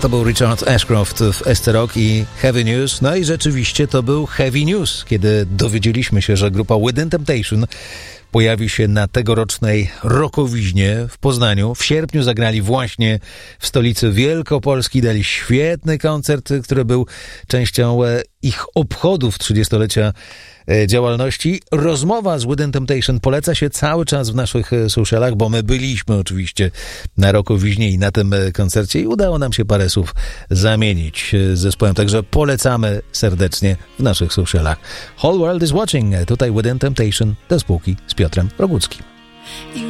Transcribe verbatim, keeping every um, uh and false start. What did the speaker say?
To był Richard Ashcroft w Ester Rock i Heavy News. No i rzeczywiście to był Heavy News, kiedy dowiedzieliśmy się, że grupa Within Temptation pojawi się na tegorocznej Rockowiźnie w Poznaniu. W sierpniu zagrali właśnie w stolicy Wielkopolski, dali świetny koncert, który był częścią ich obchodów trzydziestolecia działalności. Rozmowa z Within Temptation poleca się cały czas w naszych socialach, bo my byliśmy oczywiście na Rockowiźnie i na tym koncercie i udało nam się parę słów zamienić z zespołem, także polecamy serdecznie w naszych socialach. Whole World is Watching, tutaj Within Temptation, do spółki z Piotrem Roguckim.